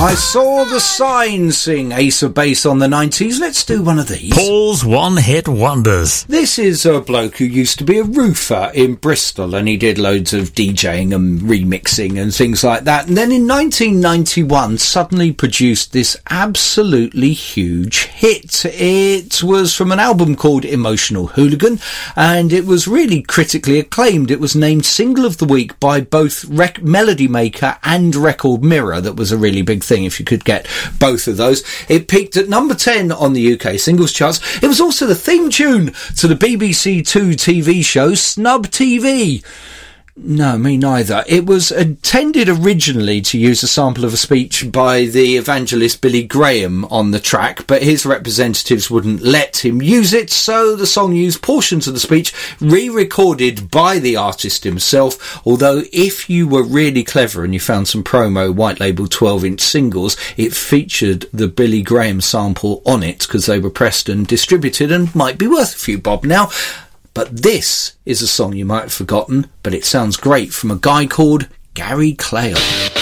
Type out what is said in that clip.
I saw the sign sing Ace of Base on the 90s. Let's do one of these. Paul's one-hit wonders. This is a bloke who used to be a roofer in Bristol, and he did loads of DJing and remixing and things like that. And then in 1991 suddenly produced this absolutely huge hit. It was from an album called Emotional Hooligan, and it was really critically acclaimed. It was named Single of the Week by both Melody Maker and Record Mirror. That was a really big thing if you could get both of those. It peaked at number 10 on the UK singles charts. It was also the theme tune to the BBC Two TV show Snub TV. No, me neither. It was intended originally to use a sample of a speech by the evangelist Billy Graham on the track, but his representatives wouldn't let him use it, so the song used portions of the speech re-recorded by the artist himself. Although if you were really clever and you found some promo white label 12-inch singles, it featured the Billy Graham sample on it because they were pressed and distributed and might be worth a few bob now. But this is a song you might have forgotten, but it sounds great, from a guy called Gary Clayle.